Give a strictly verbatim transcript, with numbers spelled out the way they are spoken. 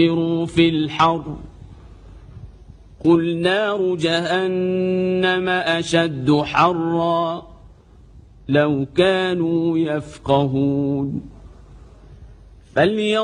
في الحر قل نار جهنم أشد حرا لو كانوا يفقهون.